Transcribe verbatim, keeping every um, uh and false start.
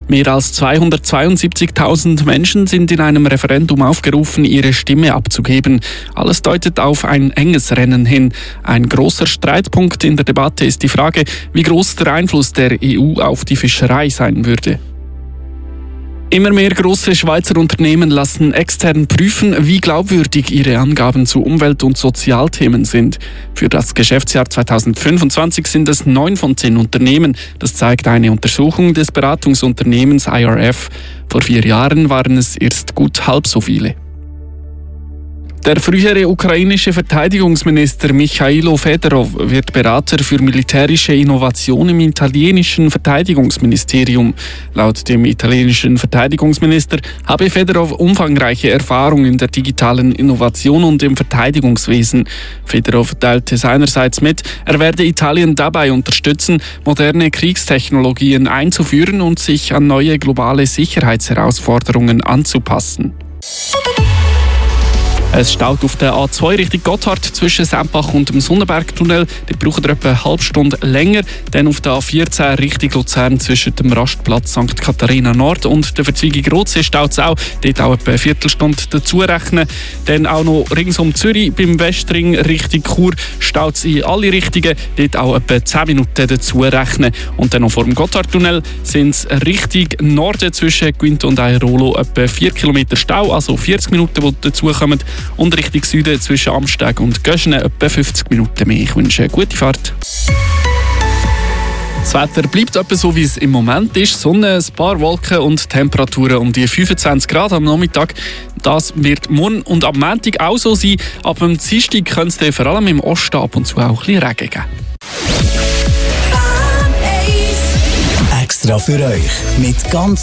Mehr als zweihundertzweiundsiebzigtausend Menschen sind in einem Referendum aufgerufen, ihre Stimme abzugeben. Alles deutet auf ein enges Rennen hin. Ein großer Streitpunkt in der Debatte ist die Frage, wie groß der Einfluss der E U auf die Fischerei sein würde. Immer mehr große Schweizer Unternehmen lassen extern prüfen, wie glaubwürdig ihre Angaben zu Umwelt- und Sozialthemen sind. Für das Geschäftsjahr zweitausendfünfundzwanzig sind es neun von zehn Unternehmen. Das zeigt eine Untersuchung des Beratungsunternehmens I R F. Vor vier Jahren waren es erst gut halb so viele. Der frühere ukrainische Verteidigungsminister Michailo Fedorov wird Berater für militärische Innovation im italienischen Verteidigungsministerium. Laut dem italienischen Verteidigungsminister habe Fedorov umfangreiche Erfahrung in der digitalen Innovation und im Verteidigungswesen. Fedorov teilte seinerseits mit, er werde Italien dabei unterstützen, moderne Kriegstechnologien einzuführen und sich an neue globale Sicherheitsherausforderungen anzupassen. Es staut auf der A zwei Richtung Gotthard zwischen Sempach und dem Sonnenbergtunnel. Die brauchen etwa eine halbe Stunde länger. Dann auf der A vierzehn Richtung Luzern zwischen dem Rastplatz Sankt Katharina Nord und der Verzweigung Rotsee staut es auch. Dort auch etwa eine Viertelstunde dazu rechnen. Dann auch noch rings um Zürich beim Westring Richtung Chur staut es in alle Richtungen. Dort auch etwa zehn Minuten dazu rechnen. Und dann noch vor dem Gotthardtunnel sind es Richtung Norden zwischen Gwint und Airolo etwa vier Kilometer Stau, also vierzig Minuten, die dazukommen. Und Richtung Süden zwischen Amsteg und Göschene etwa fünfzig Minuten mehr. Ich wünsche eine gute Fahrt. Das Wetter bleibt etwa so, wie es im Moment ist. Sonne, ein paar Wolken und Temperaturen um die fünfundzwanzig Grad am Nachmittag. Das wird morgen und am Montag auch so sein. Ab dem Dienstag könnte es vor allem im Osten ab und zu auch ein bisschen Regen geben. Extra für euch mit ganz